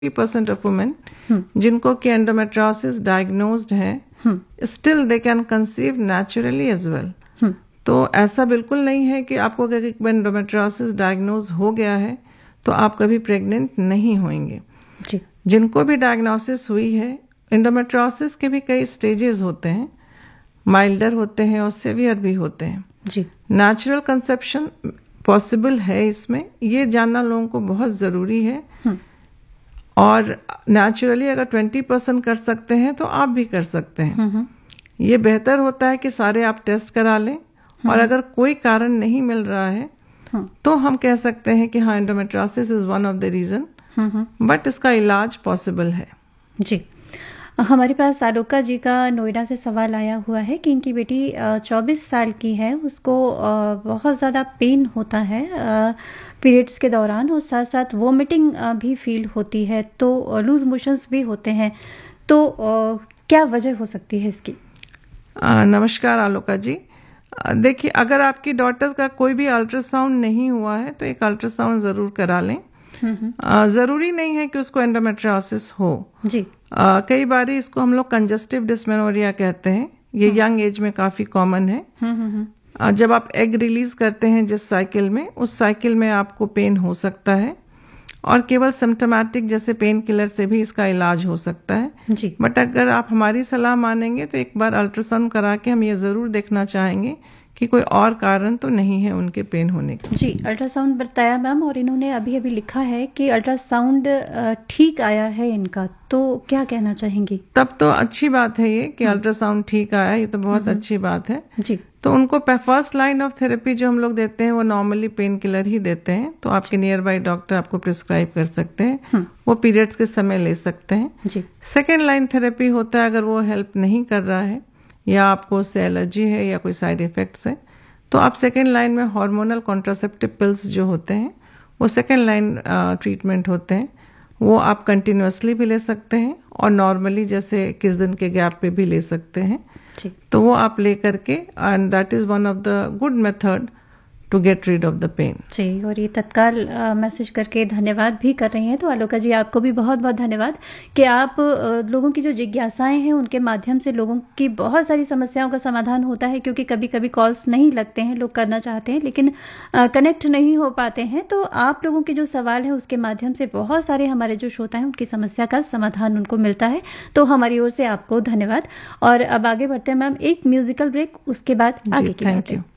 50% of women जिनको कि endometriosis diagnosed है, still they can conceive naturally as well. तो ऐसा बिल्कुल नहीं है कि आपको अगर एंडोमेट्रियोसिस डायग्नोज हो गया है तो आप कभी प्रेग्नेंट नहीं होंगे। जी। जिनको भी डायग्नोसिस हुई है, एंडोमेट्रियोसिस के भी कई स्टेजेस होते हैं, माइल्डर होते हैं और सीवियर भी होते हैं। जी। नेचुरल कंसेप्शन पॉसिबल है, इसमें ये जानना लोगों को बहुत ज़रूरी है। और नेचुरली अगर 20% कर सकते हैं तो आप भी कर सकते हैं। ये बेहतर होता है कि सारे आप टेस्ट करा लें, और अगर कोई कारण नहीं मिल रहा है तो हम कह सकते हैं कि हाँ, endometriosis is one of the reason, but इसका इलाज पॉसिबल है। जी। हमारे पास आलोका जी का नोएडा से सवाल आया हुआ है कि इनकी बेटी 24 साल की है, उसको बहुत ज़्यादा पेन होता है पीरियड्स के दौरान, और साथ साथ वोमिटिंग भी फील होती है, तो लूज मोशंस भी होते हैं, तो क्या वजह हो सकती है इसकी? नमस्कार आलोका जी। देखिए, अगर आपकी डॉटर्स का कोई भी अल्ट्रासाउंड नहीं हुआ है तो एक अल्ट्रासाउंड ज़रूर करा लें। ज़रूरी नहीं है कि उसको एंडोमेट्रियोसिस हो। जी। कई बार इसको हम लोग कंजस्टिव डिस्मेनोरिया कहते हैं, ये यंग एज में काफ़ी कॉमन है। जब आप एग रिलीज करते हैं जिस साइकिल में, उस साइकिल में आपको पेन हो सकता है, और केवल सिम्टोमेटिक जैसे पेन किलर से भी इसका इलाज हो सकता है। जी। बट अगर आप हमारी सलाह मानेंगे तो एक बार अल्ट्रासाउंड करा के हम ये ज़रूर देखना चाहेंगे कि कोई और कारण तो नहीं है उनके पेन होने का। जी, अल्ट्रासाउंड बताया मैम, और इन्होंने अभी अभी लिखा है कि अल्ट्रासाउंड ठीक आया है इनका, तो क्या कहना चाहेंगी? तब तो अच्छी बात है ये कि अल्ट्रासाउंड ठीक आया, ये तो बहुत अच्छी बात है। जी। तो उनको फर्स्ट लाइन ऑफ थेरेपी जो हम लोग देते हैं वो नॉर्मली पेन किलर ही देते हैं, तो आपके नियर बाई डॉक्टर आपको प्रिस्क्राइब कर सकते हैं, वो पीरियड्स के समय ले सकते हैं। जी। सेकेंड लाइन थेरेपी होता है, अगर वो हेल्प नहीं कर रहा है या आपको उससे एलर्जी है या कोई साइड इफेक्ट्स है, तो आप सेकेंड लाइन में हार्मोनल कॉन्ट्रासेप्टिव पिल्स जो होते हैं वो सेकेंड लाइन ट्रीटमेंट होते हैं, वो आप कंटिन्यूसली भी ले सकते हैं और नॉर्मली जैसे किस दिन के गैप पे भी ले सकते हैं। तो वो आप ले करके, and that is one of the good method to get rid of the pen. जी, और ये तत्काल मैसेज करके धन्यवाद भी कर रही हैं, तो आलोका जी आपको भी बहुत बहुत धन्यवाद कि आप लोगों की जो जिज्ञासाएं हैं उनके माध्यम से लोगों की बहुत सारी समस्याओं का समाधान होता है, क्योंकि कभी कभी कॉल्स नहीं लगते हैं, लोग करना चाहते हैं लेकिन कनेक्ट नहीं हो पाते हैं, तो आप लोगों के जो सवाल है उसके माध्यम से बहुत सारे हमारे जो श्रोता हैं उनकी समस्या का समाधान उनको मिलता है, तो हमारी ओर से आपको धन्यवाद। और अब आगे बढ़ते हैं मैम, एक म्यूजिकल ब्रेक, उसके बाद आगे की बातें।